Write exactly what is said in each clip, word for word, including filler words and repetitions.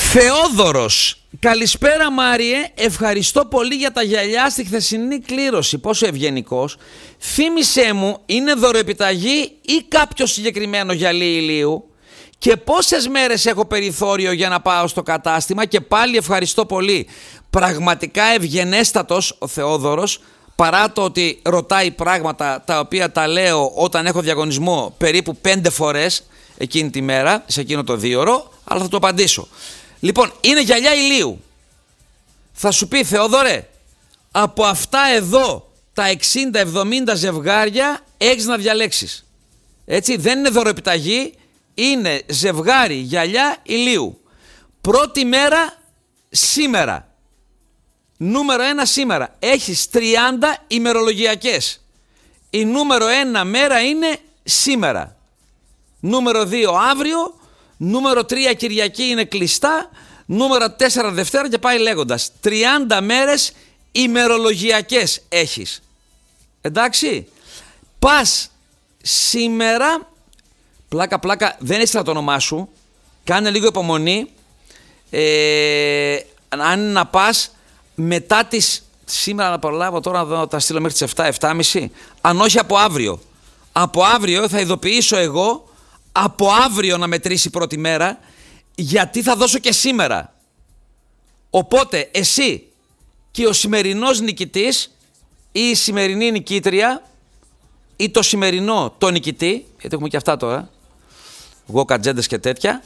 Θεόδωρος, καλησπέρα Μάριε, ευχαριστώ πολύ για τα γυαλιά στη χθεσινή κλήρωση. Πόσο ευγενικός. Θύμησέ μου, είναι δωροεπιταγή ή κάποιο συγκεκριμένο γυαλί ηλίου? Και πόσες μέρες έχω περιθώριο για να πάω στο κατάστημα? Και πάλι ευχαριστώ πολύ. Πραγματικά ευγενέστατος ο Θεόδωρος, παρά το ότι ρωτάει πράγματα τα οποία τα λέω όταν έχω διαγωνισμό περίπου πέντε φορές εκείνη τη μέρα, σε εκείνο το δίωρο, αλλά θα του απαντήσω. Λοιπόν, είναι γυαλιά ηλίου. Θα σου πει, Θεόδωρε, από αυτά εδώ τα εξήντα εβδομήντα ζευγάρια έχεις να διαλέξεις. Έτσι, δεν είναι δωροεπιταγή, είναι ζευγάρι γυαλιά ηλίου. Πρώτη μέρα σήμερα. Νούμερο ένα σήμερα. Έχεις τριάντα ημερολογιακές. Η νούμερο ένα μέρα είναι σήμερα. Νούμερο δύο αύριο. Νούμερο τρία Κυριακή είναι κλειστά. Νούμερο τέσσερα Δευτέρα και πάει λέγοντας. τριάντα μέρες ημερολογιακές έχεις. Εντάξει. Πας σήμερα. Πλάκα πλάκα, δεν έστειλα το όνομά σου. Κάνε λίγο υπομονή. Ε, αν να πας μετά τις... Σήμερα να προλάβω τώρα να τα στείλω μέχρι τις εφτά, εφτά και μισή. Αν όχι από αύριο. Από αύριο θα ειδοποιήσω εγώ. Από αύριο να μετρήσει η πρώτη μέρα. Γιατί θα δώσω και σήμερα. Οπότε εσύ και ο σημερινός νικητής ή η σημερινή νικήτρια ή το σημερινό το νικητή, γιατί έχουμε και αυτά τώρα, εγώ κατζέντες και τέτοια,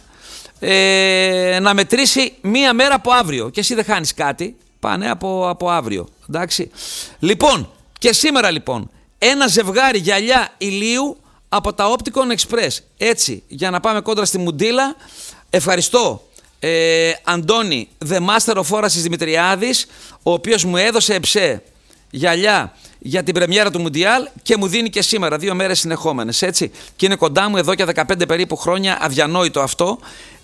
ε, να μετρήσει μία μέρα από αύριο. Και εσύ δεν χάνεις κάτι, πάνε από, από αύριο. Εντάξει. Λοιπόν, και σήμερα λοιπόν, ένα ζευγάρι γυαλιά ηλίου από τα Opticon Express. Έτσι, για να πάμε κόντρα στη Μουντίλα. Ευχαριστώ ε, Αντώνη, The Master of Όρασης Δημητριάδης, ο οποίος μου έδωσε εψέ γυαλιά για την πρεμιέρα του Μουντιάλ και μου δίνει και σήμερα δύο μέρες συνεχόμενες, έτσι. Και είναι κοντά μου εδώ και δεκαπέντε περίπου χρόνια, αδιανόητο αυτό.